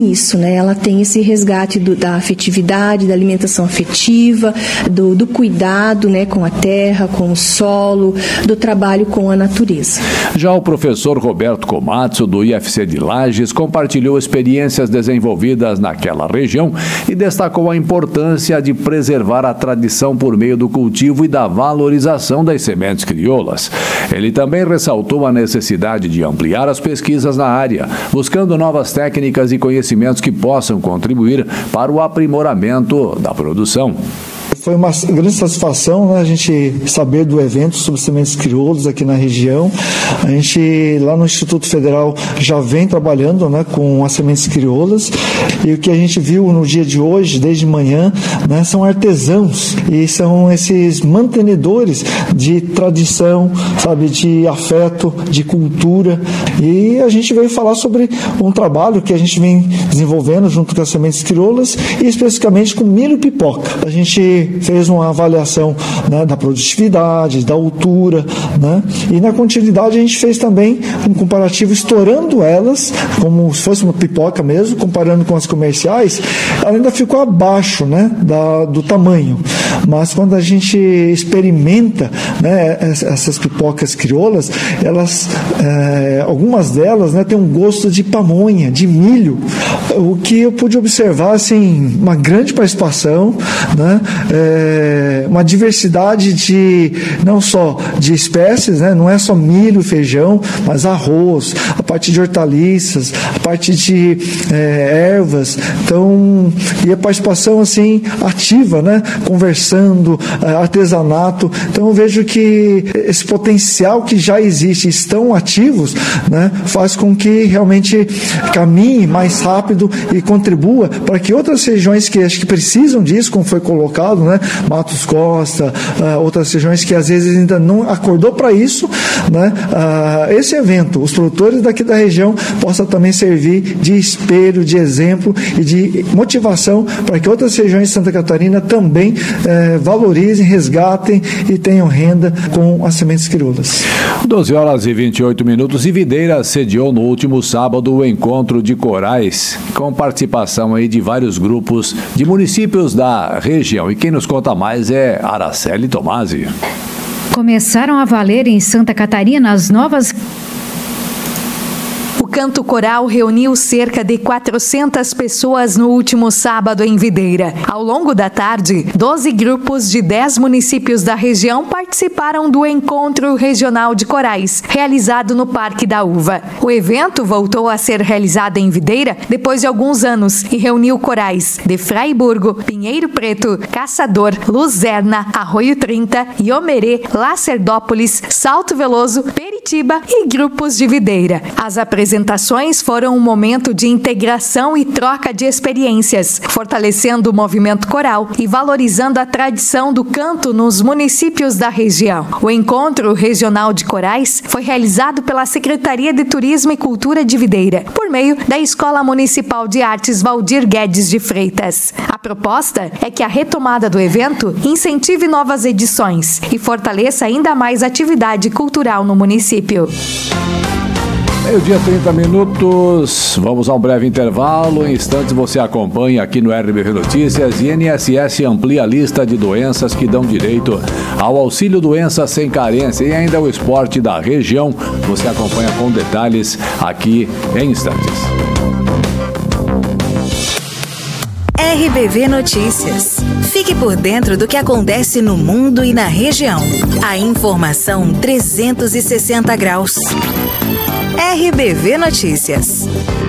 isso, né? Ela tem esse resgate da afetividade, da alimentação afetiva, do cuidado, né, com a terra, com o solo, do trabalho com a natureza. Já o professor Roberto Komatsu, do IFC de Lages, compartilhou experiências desenvolvidas naquela região e destacou a importância de preservar a tradição por meio do cultivo e da valorização das sementes crioulas. Ele também ressaltou a necessidade de ampliar as pesquisas na área, buscando novas técnicas e conhecimentos que possam contribuir para o aprimoramento da produção. Foi uma grande satisfação, né, a gente saber do evento sobre sementes crioulas aqui na região. A gente, lá no Instituto Federal, já vem trabalhando, né, com as sementes crioulas, e o que a gente viu no dia de hoje, desde manhã, né, são artesãos, e são esses mantenedores de tradição, sabe, de afeto, de cultura, e a gente veio falar sobre um trabalho que a gente vem desenvolvendo junto com as sementes crioulas, e especificamente com milho e pipoca. A gente fez uma avaliação, né, da produtividade, da altura, né, e na continuidade a gente fez também um comparativo estourando elas, como se fosse uma pipoca mesmo, comparando com as comerciais. Ela ainda ficou abaixo, né, do tamanho, mas quando a gente experimenta, né, essas pipocas crioulas, elas, algumas delas, né, têm um gosto de pamonha, de milho, o que eu pude observar, assim, uma grande participação, né, uma diversidade de, não só de espécies, né, não é só milho, feijão, mas arroz, a parte de hortaliças, a parte de ervas, então, e a participação, assim, ativa, né, conversando, artesanato. Então eu vejo que esse potencial que já existe, estão ativos, né, faz com que realmente caminhe mais rápido e contribua para que outras regiões que acho que precisam disso, como foi colocado, né, Matos Costa, outras regiões que às vezes ainda não acordou para isso, né, esse evento, os produtores daqui da região, possa também servir de espelho, de exemplo e de motivação para que outras regiões de Santa Catarina também valorizem, resgatem e tenham renda com as sementes crioulas. 12h28 e Videira sediou no último sábado o encontro de corais, com participação aí de vários grupos de municípios da região. E quem nos conta mais é Araceli Tomasi. Começaram a valer em Santa Catarina as novas... O canto coral reuniu cerca de 400 pessoas no último sábado em Videira. Ao longo da tarde, 12 grupos de 10 municípios da região participaram do Encontro Regional de Corais, realizado no Parque da Uva. O evento voltou a ser realizado em Videira depois de alguns anos e reuniu corais de Fraiburgo, Pinheiro Preto, Caçador, Luzerna, Arroio 30, Iomerê, Lacerdópolis, Salto Veloso, Peritiba e grupos de Videira. As apresentações foram um momento de integração e troca de experiências, fortalecendo o movimento coral e valorizando a tradição do canto nos municípios da região. O Encontro Regional de Corais foi realizado pela Secretaria de Turismo e Cultura de Videira, por meio da Escola Municipal de Artes Valdir Guedes de Freitas. A proposta é que a retomada do evento incentive novas edições e fortaleça ainda mais a atividade cultural no município. Meio-dia, 30 minutos. Vamos a um breve intervalo. Em instantes você acompanha aqui no RBV Notícias. INSS amplia a lista de doenças que dão direito ao auxílio doença sem carência e ainda o esporte da região. Você acompanha com detalhes aqui em instantes. RBV Notícias. Fique por dentro do que acontece no mundo e na região. A informação 360 graus. RBV Notícias.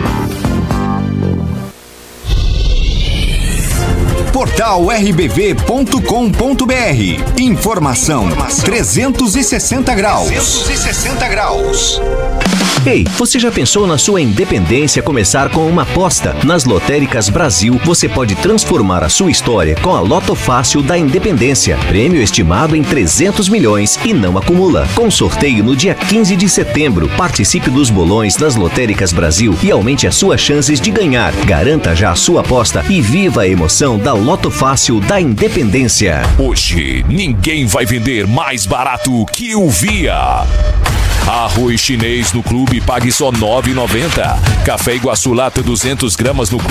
Portal rbv.com.br. Informação 360 graus. 360 graus. Ei, você já pensou na sua independência começar com uma aposta? Nas Lotéricas Brasil, você pode transformar a sua história com a Loto Fácil da Independência. Prêmio estimado em 300 milhões e não acumula. Com sorteio no dia 15 de setembro. Participe dos bolões das Lotéricas Brasil e aumente as suas chances de ganhar. Garanta já a sua aposta e viva a emoção da Loto Fácil da Independência. Hoje, ninguém vai vender mais barato que o Via. Arroz chinês no clube, pague só R$ 9,90. Café Iguaçu lata 200 gramas no clube.